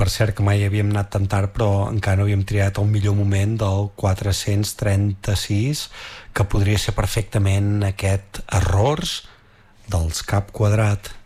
per cert que mai havíem anat tan tard, però encara no havíem triat el millor moment del 436, que podria ser perfectament aquest Errors dels Cap Quadrat.